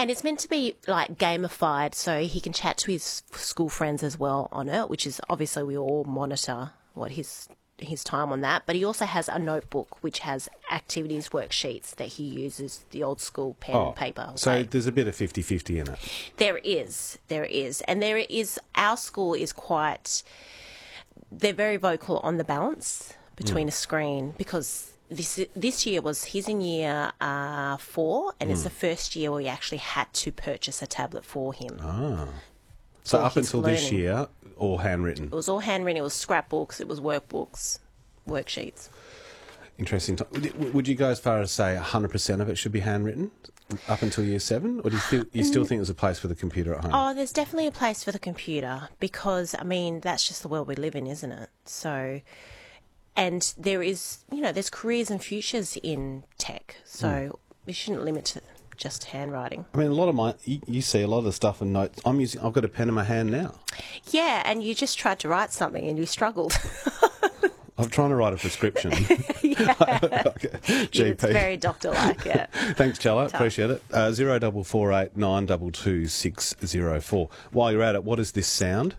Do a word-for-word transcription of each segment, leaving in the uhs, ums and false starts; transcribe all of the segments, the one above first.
And it's meant to be like gamified, so he can chat to his school friends as well on it, which is obviously we all monitor what his his time on that. But he also has a notebook which has activities worksheets that he uses, the old school pen Oh, and paper. so way. there's a bit of fifty-fifty in it. There is, there is. And there is, our school is quite, they're very vocal on the balance between Mm. a screen, because this this year was, he's in year uh, four, and Mm. it's the first year where we actually had to purchase a tablet for him. Ah. So For up his until this learning. year, all handwritten. It was all handwritten, it was scrapbooks, it was workbooks, worksheets. Interesting. To- would would you go as far as say one hundred percent of it should be handwritten up until year seven? Or do you, feel, you still think there's a place for the computer at home? Oh, there's definitely a place for the computer, because, I mean, that's just the world we live in, isn't it? So, and there is, you know, there's careers and futures in tech, so Mm. we shouldn't limit to just handwriting. I mean, a lot of my, you, you see a lot of the stuff and notes. I'm using, I've got a pen in my hand now. Yeah, and you just tried to write something and you struggled. I'm trying to write a prescription. Yeah. Okay. G P. It's very doctor-like, yeah. Thanks, Chella. Tough. Appreciate it. Uh, zero double four eight nine double two six zero four. While you're at it, what is this sound?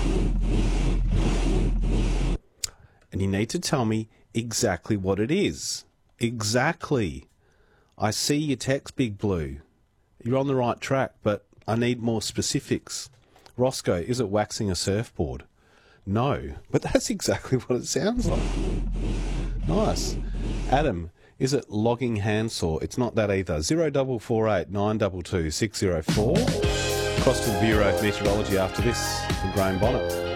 And you need to tell me exactly what it is. Exactly. I see your text, Big Blue. You're on the right track, but I need more specifics. Roscoe, is it waxing a surfboard? No, but that's exactly what it sounds like. Nice. Adam, is it logging handsaw? It's not that either. Zero double four eight nine double two six zero four. Cross to the Bureau of Meteorology after this from Graham Bonnet.